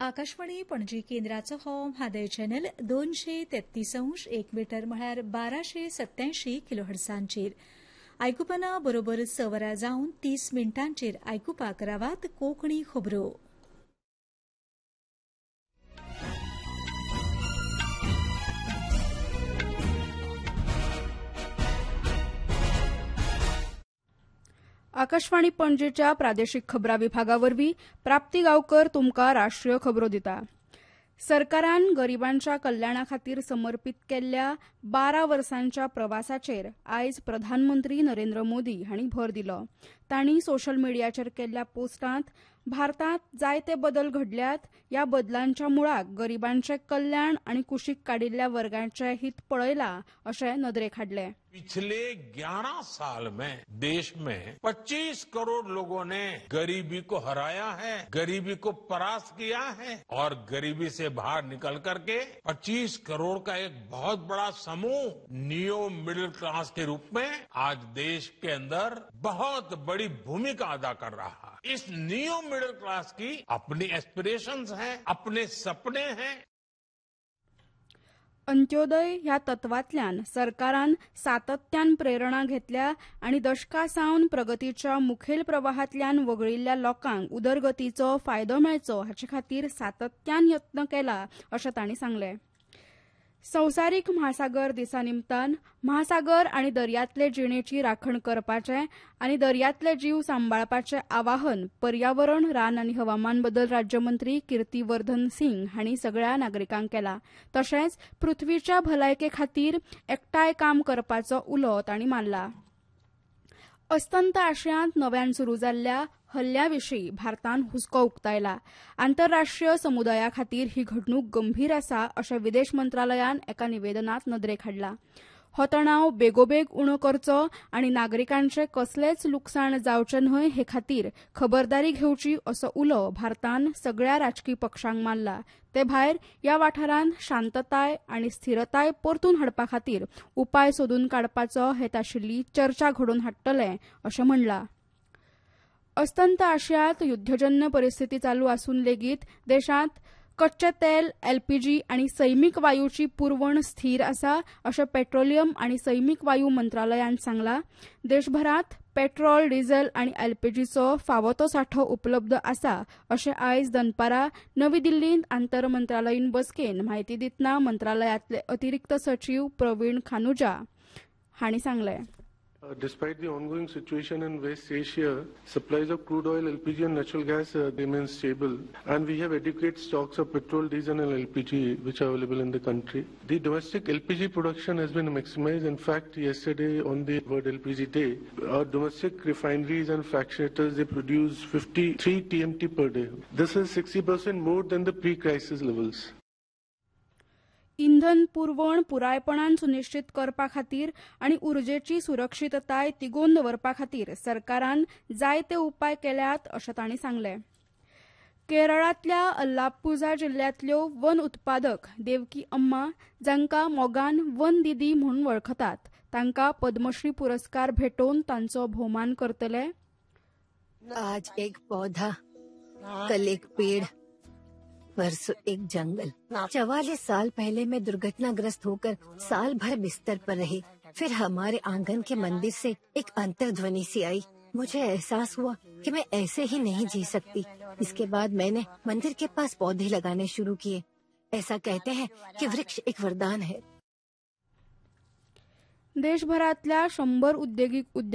आकाशवाणी पणजी केंद्राचो हो Mhadei channel 233 1 metre म्हळ्यार 1287 किलोहर्ट्झांचेर आयकुपाना बरोबर 6 वरां जावन 30 मिनटांचेर आयकुपाक रावात कोंकणी खबरो. आकाशवाणी पणजेच्या प्रादेशीक खबरां विभागावरवीं प्राप्ती गांवकर तुमकां राष्ट्रीय खबरो दिता. सरकारान गरिबांच्या कल्याणा खातीर समर्पीत केल्ल्या 12 वर्सांच्या प्रवासाचेर आयज प्रधानमंत्री नरेंद्र मोदी हांणी भर दिलो. तांणी सोशल मिडियाचेर केल्ल्या पोस्टांत भारतांत जायते बदल घडल्यात, ह्या बदलांच्या मुळाक गरिबांचे कल्याण आनी कुशीक काडिल्ल्या वर्गांचे हित पळयलां अशें नदरेक हाडले. पिछले 11 साल में देश में 25 करोड़ लोगों ने गरीबी को हराया है, गरीबी को परास्त किया है और गरीबी से बाहर निकल करके 25 करोड़ का एक बहुत बड़ा समूह नियो मिडिल क्लास के रूप में आज देश के अंदर बहुत बड़ी भूमिका अदा कर रहा है. इस नियो मिडिल क्लास की अपनी एस्पिरेशंस हैं, अपने सपने हैं. अंत्योदय ह्या तत्वांतल्यान सरकारान सातत्यान प्रेरणा घेतल्या आनी दशकां सावन प्रगतीच्या मुखेल प्रवाहांतल्यान वगळिल्ल्या लोकांक उदरगतीचो फायदो मेळचो हाचे खातीर सातत्यान यत्न केला अशें तांणी सांगलें. संवसारीक म्हासागर दिसा निमतान म्हासागर आनी दर्यांतले जिणेची राखण करपाचें आनी दर्यांतले जीव सांबाळपाचें आवाहन पर्यावरण, रान आनी हवामान बदल राज्यमंत्री कीर्ती वर्धन सिंग हांणी सगळ्या नागरिकांक केला. तशेंच पृथ्वीच्या भलायके खातीर एकठांय काम करपाचो उलो तांणी मारला. अस्तंत आशियांत नव्यान सुरू जाल्ल्या हल्ल्याविशीं भारतान हुस्को उक्तायला. आंतरराष्ट्रीय समुदाया खातीर ही घडणूक गंभीर आसा अशें विदेश मंत्रालयान एका निवेदनांत नदरेक हाडला. हो तणाव बेगोबेग उणो करचो आनी नागरिकांचे कसलेच लुकसाण जावचे न्हय हे खातीर खबरदारी घेवची असो उलो भारतान सगळ्या राजकी पक्षांक मारला. ते भायर ह्या वाठारांत शांतताय आनी स्थिरताय परतून हाडपा खातीर उपाय सोदून काडपाचो हेत आशिल्ली चर्चा घडोवन हाडटले अशें म्हणलां. अस्तंत आशियांत युद्धजन्य परिस्थिती चालू आसून लेगीत देशांत कच्चे तेल, एलपीजी आनी सैमीक वायूची पुरवण स्थिर आसा अशें पेट्रोलियम आनी सैमीक वायू मंत्रालयान सांगलां. देशभरांत पेट्रोल, डिझेल आनी एलपीजीचो फावो तो सांठो उपलब्ध आसा अशें आयज दनपारां नवी दिल्लींत आंतर मंत्रालयीन बसकेन म्हायती दितना मंत्रालयातले अतिरिक्त सचीव प्रवीण खानुजा हांणी सांगलें. Despite the ongoing situation in West Asia, supplies of crude oil, LPG and natural gas remain stable, and we have adequate stocks of petrol, diesel and LPG which are available in the country. The domestic LPG production has been maximized. In fact, yesterday on the World LPG Day, our domestic refineries and fractionators, they produce 53 TMT per day. This is 60% more than the pre-crisis levels. इंधन पुरवण पुरायपणान सुनिश्चित करपा खातीर आनी उर्जेची सुरक्षीतताय तिगोवन दवरपा खातीर सरकारान जायते उपाय केल्यात अशें तांणी सांगलें. केरळांतल्या अल्लापुझा जिल्ल्यांतल्यो वन उत्पादक देवकी अम्मा, जांकां मोगान वन दिदी म्हूण वळखतात, तांकां पद्मश्री पुरस्कार भेटोवन तांचो भोवमान करतले. आज एक पौधा, कल एक पेड़, परसों एक जंगल. 44 साल पहले मैं दुर्घटनाग्रस्त होकर साल भर बिस्तर पर रही. फिर हमारे आंगन के मंदिर से एक अंतर्ध्वनि सी आई. मुझे एहसास हुआ कि मैं ऐसे ही नहीं जी सकती. इसके बाद मैंने मंदिर के पास पौधे लगाने शुरू किए. ऐसा कहते हैं कि वृक्ष एक वरदान है. देशभरातल्या 100 औद्योगिक